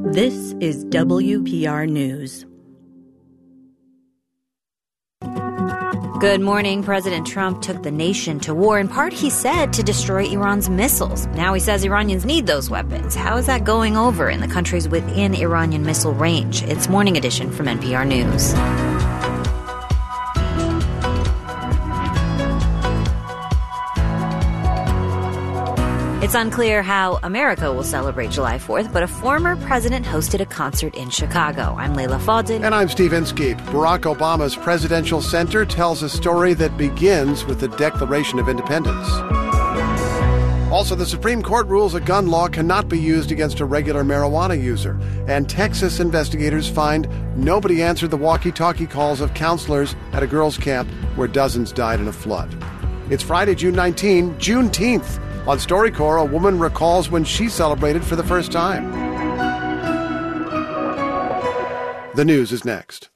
This is WPR News. Good morning. President Trump took the nation to war, in part, he said, to destroy Iran's missiles. Now he says Iranians need those weapons. How is that going over in the countries within Iranian missile range? It's Morning Edition from NPR News. It's unclear how America will celebrate July 4th, but a former president hosted a concert in Chicago. I'm Leila Fadel. And I'm Steve Inskeep. Barack Obama's Presidential Center tells a story that begins with the Declaration of Independence. Also, the Supreme Court rules a gun law cannot be used against a regular marijuana user. And Texas investigators find nobody answered the walkie-talkie calls of counselors at a girls' camp where dozens died in a flood. It's Friday, June 19, Juneteenth. On StoryCorps, a woman recalls when she celebrated for the first time. The news is next.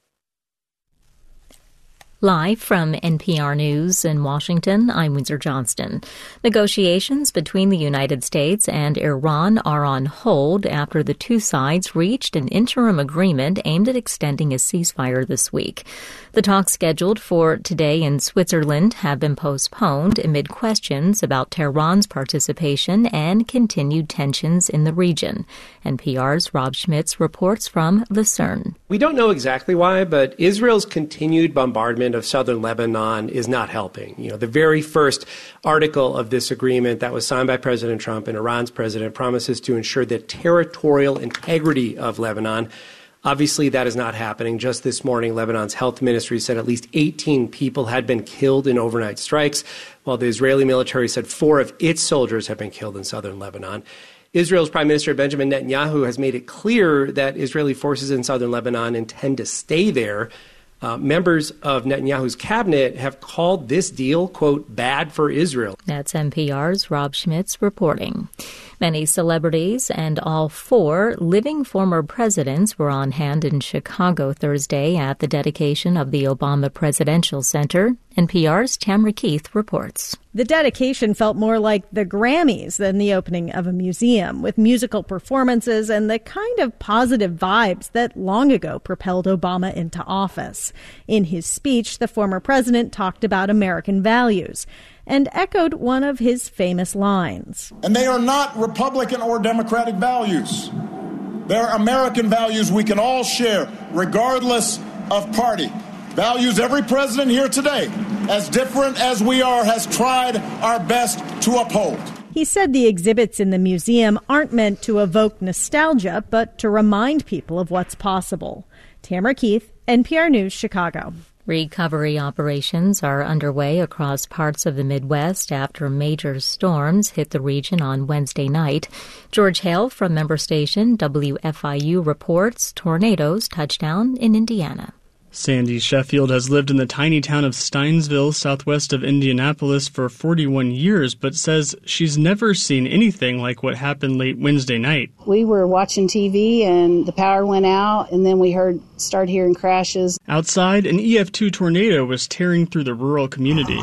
Live from NPR News in Washington, I'm Windsor Johnston. Negotiations between the United States and Iran are on hold after the two sides reached an interim agreement aimed at extending a ceasefire this week. The talks scheduled for today in Switzerland have been postponed amid questions about Tehran's participation and continued tensions in the region. NPR's Rob Schmitz reports from Lucerne. We don't know exactly why, but Israel's continued bombardment of southern Lebanon is not helping. The very first article of this agreement that was signed by President Trump and Iran's president promises to ensure the territorial integrity of Lebanon. Obviously, that is not happening. Just this morning, Lebanon's health ministry said at least 18 people had been killed in overnight strikes, while the Israeli military said 4 of its soldiers have been killed in southern Lebanon. Israel's Prime Minister Benjamin Netanyahu has made it clear that Israeli forces in southern Lebanon intend to stay there. Members of Netanyahu's cabinet have called this deal, quote, bad for Israel. That's NPR's Rob Schmitz reporting. Many celebrities and all 4 living former presidents were on hand in Chicago Thursday at the dedication of the Obama Presidential Center. NPR's Tamara Keith reports. The dedication felt more like the Grammys than the opening of a museum, with musical performances and the kind of positive vibes that long ago propelled Obama into office. In his speech, the former president talked about American values and echoed one of his famous lines. And they are not Republican or Democratic values. They're American values we can all share, regardless of party. Values every president here today, as different as we are, has tried our best to uphold. He said the exhibits in the museum aren't meant to evoke nostalgia, but to remind people of what's possible. Tamara Keith, NPR News, Chicago. Recovery operations are underway across parts of the Midwest after major storms hit the region on Wednesday night. George Hale from member station WFIU reports tornadoes touched down in Indiana. Sandy Sheffield has lived in the tiny town of Steinsville, southwest of Indianapolis, for 41 years, but says she's never seen anything like what happened late Wednesday night. We were watching TV and the power went out, and then we started hearing crashes. Outside, an EF2 tornado was tearing through the rural community.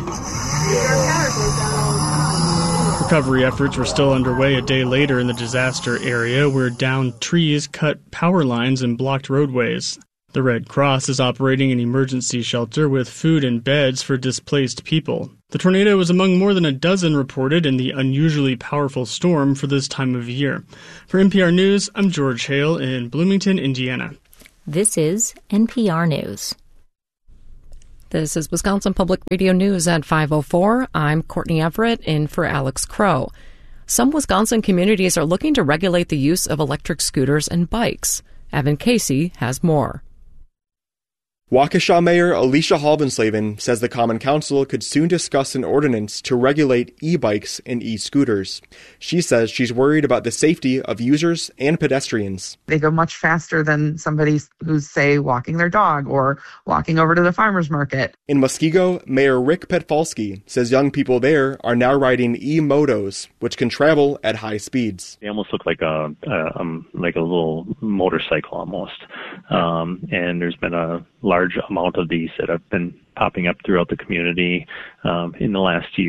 Recovery efforts were still underway a day later in the disaster area, where downed trees cut power lines and blocked roadways. The Red Cross is operating an emergency shelter with food and beds for displaced people. The tornado was among more than a dozen reported in the unusually powerful storm for this time of year. For NPR News, I'm George Hale in Bloomington, Indiana. This is NPR News. This is Wisconsin Public Radio News at 5:04. I'm Courtney Everett in for Alex Crow. Some Wisconsin communities are looking to regulate the use of electric scooters and bikes. Evan Casey has more. Waukesha Mayor Alicia Halvenslaven says the Common Council could soon discuss an ordinance to regulate e-bikes and e-scooters. She says she's worried about the safety of users and pedestrians. They go much faster than somebody who's, say, walking their dog or walking over to the farmer's market. In Muskego, Mayor Rick Petfalski says young people there are now riding e-motos, which can travel at high speeds. They almost look like a little motorcycle almost. And there's been a large amount of these that have been popping up throughout the community in the last year.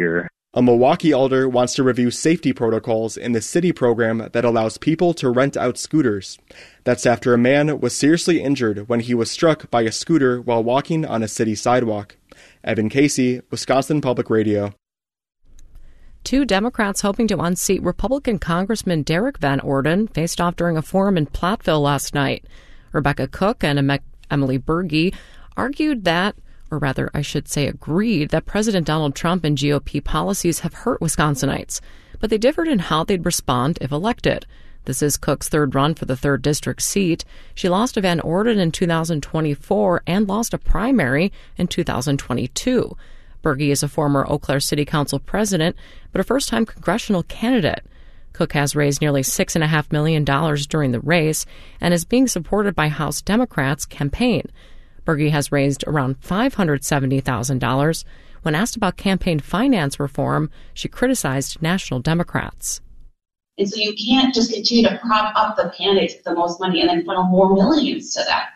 A Milwaukee alder wants to review safety protocols in the city program that allows people to rent out scooters. That's after a man was seriously injured when he was struck by a scooter while walking on a city sidewalk. Evan Casey, Wisconsin Public Radio. 2 Democrats hoping to unseat Republican Congressman Derek Van Orden faced off during a forum in Platteville last night. Rebecca Cook and Emily Berge argued that, or rather, I should say agreed, that President Donald Trump and GOP policies have hurt Wisconsinites, but they differed in how they'd respond if elected. This is Cook's third run for the 3rd District seat. She lost to Van Orden in 2024 and lost a primary in 2022. Berge is a former Eau Claire City Council president, but a first-time congressional candidate. Cook has raised nearly $6.5 million during the race and is being supported by House Democrats' campaign. Berge has raised around $570,000. When asked about campaign finance reform, she criticized national Democrats. And so you can't just continue to prop up the candidates with the most money and then funnel more millions to that.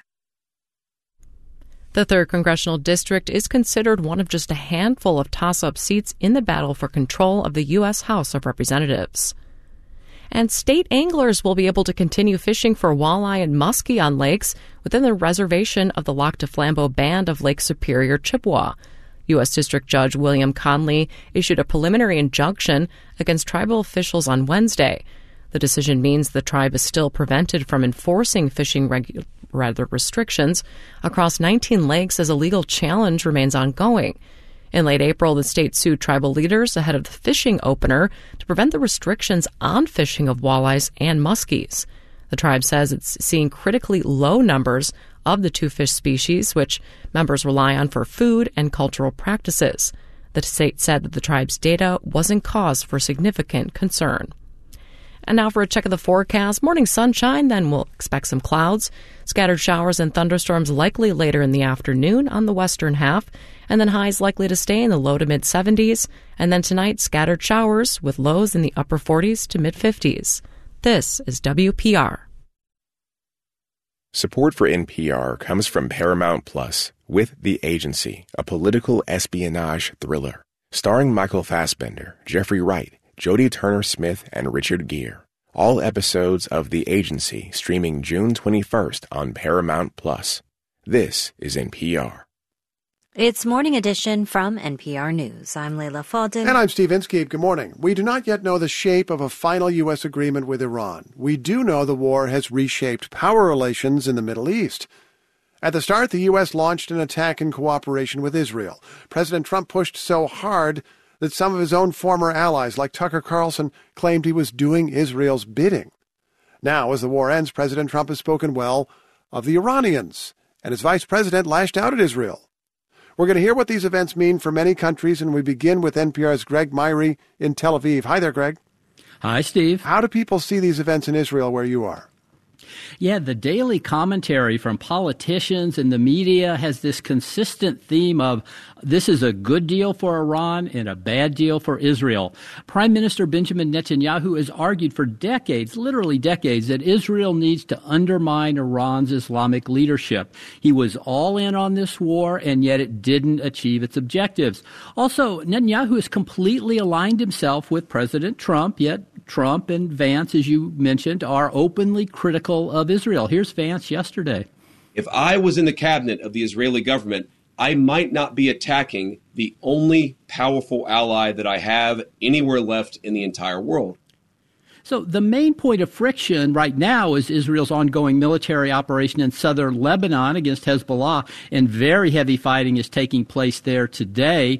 The 3rd Congressional District is considered one of just a handful of toss-up seats in the battle for control of the U.S. House of Representatives. And state anglers will be able to continue fishing for walleye and muskie on lakes within the reservation of the Lac du Flambeau Band of Lake Superior, Chippewa. U.S. District Judge William Conley issued a preliminary injunction against tribal officials on Wednesday. The decision means the tribe is still prevented from enforcing fishing restrictions across 19 lakes as a legal challenge remains ongoing. In late April, the state sued tribal leaders ahead of the fishing opener to prevent the restrictions on fishing of walleyes and muskies. The tribe says it's seeing critically low numbers of the 2 fish species, which members rely on for food and cultural practices. The state said that the tribe's data wasn't cause for significant concern. And now for a check of the forecast. Morning sunshine, then we'll expect some clouds. Scattered showers and thunderstorms likely later in the afternoon on the western half. And then highs likely to stay in the low to mid-70s. And then tonight, scattered showers with lows in the upper 40s to mid-50s. This is WPR. Support for NPR comes from Paramount Plus with The Agency, a political espionage thriller. Starring Michael Fassbender, Jeffrey Wright, Jodie Turner-Smith, and Richard Gere. All episodes of The Agency streaming June 21st on Paramount Plus. This is NPR. It's Morning Edition from NPR News. I'm Leila Fadel. And I'm Steve Inskeep. Good morning. We do not yet know the shape of a final U.S. agreement with Iran. We do know the war has reshaped power relations in the Middle East. At the start, the U.S. launched an attack in cooperation with Israel. President Trump pushed so hard that some of his own former allies, like Tucker Carlson, claimed he was doing Israel's bidding. Now, as the war ends, President Trump has spoken well of the Iranians, and his vice president lashed out at Israel. We're going to hear what these events mean for many countries, and we begin with NPR's Greg Myrie in Tel Aviv. Hi there, Greg. Hi, Steve. How do people see these events in Israel where you are? Yeah, the daily commentary from politicians and the media has this consistent theme of this is a good deal for Iran and a bad deal for Israel. Prime Minister Benjamin Netanyahu has argued for decades, literally decades, that Israel needs to undermine Iran's Islamic leadership. He was all in on this war, and yet it didn't achieve its objectives. Also, Netanyahu has completely aligned himself with President Trump, yet Trump and Vance, as you mentioned, are openly critical of Israel. Here's Vance yesterday. If I was in the cabinet of the Israeli government, I might not be attacking the only powerful ally that I have anywhere left in the entire world. So the main point of friction right now is Israel's ongoing military operation in southern Lebanon against Hezbollah, and very heavy fighting is taking place there today.